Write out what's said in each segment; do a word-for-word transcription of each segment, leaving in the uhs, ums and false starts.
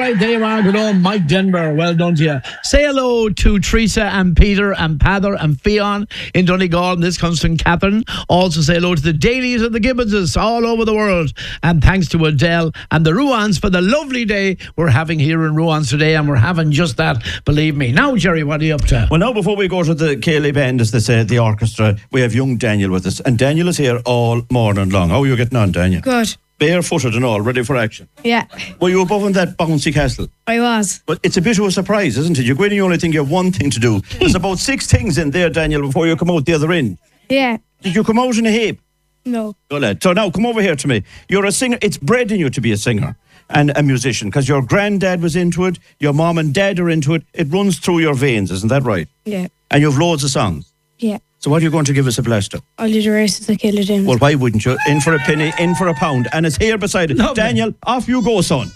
right, there you are. Good old Mike Denver. Well done to you. Say hello to Teresa and Peter and Pather and Fionn in Donegal. And this comes from Catherine. Also say hello to the Dailies and the Gibbonses all over the world. And thanks to Adele and the Ruans for the lovely day we're having here in Ruans today. And we're having just that, believe me. Now, Jerry, what are you up to? Well, now, before we go to the Ceilidh Band, as they say, the orchestra, we have young Daniel with us. And Daniel is here all morning long. How are you getting on, Daniel? Good. Barefooted and all, ready for action. Yeah. Were you above in that bouncy castle? I was. But it's a bit of a surprise, isn't it? You go in and you only think you have one thing to do. There's about six things in there, Daniel, before you come out the other end. Yeah. Did you come out in a heap? No. Go lad. So now, come over here to me. You're a singer. It's bred in you to be a singer and a musician, because your granddad was into it, your mom and dad are into it. It runs through your veins, isn't that right? Yeah. And you have loads of songs. Yeah. So what are you going to give us a blast of? I'll do the rest of the Ceilidh. Well, why wouldn't you? In for a penny, in for a pound. And it's here beside it. Lovely. Daniel, off you go, son.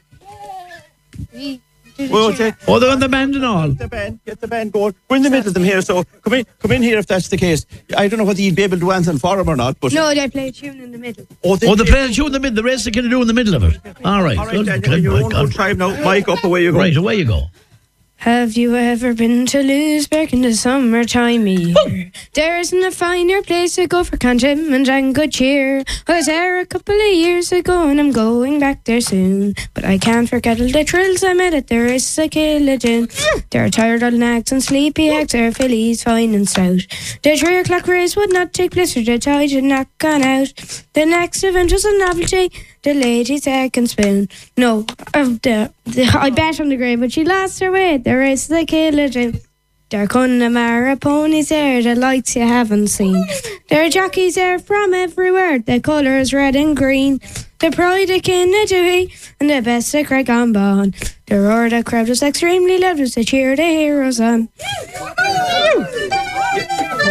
We Well, okay. Oh, they're on the band and all. Get the band, get the band going. We're in the middle of them here, so come in, come in here if that's the case. I don't know whether you'd be able to do anything for them or not, but... No, they play a tune in the middle. Oh, they, Oh, the play the tune in the middle. The rest they can do in the middle of it. All right. All right, Good. Daniel, Good. your Right, own God. good time now. Mike, up away you go. Right, away you go. Have you ever been to Lewisburg in the summertime here? There isn't a finer place to go for contentment and good cheer. I was there a couple of years ago and I'm going back there soon. But I can't forget all the thrills I met at the Rissa Ceilidh. There are tired old nags and sleepy hags, there are fillies fine and stout. The three o'clock race would not take place or the tide had not gone out. The next event was a novelty, the lady's second spoon. No, of the, the I bet on the grave, but she lost her way. There is the Ceilidh. There are Connemara ponies there, the lights you haven't seen. There are jockeys there from everywhere, the colours red and green. The pride of Kinnadooey and the best of Craigambon. The roar of the crowd was extremely loud as they cheer the heroes on.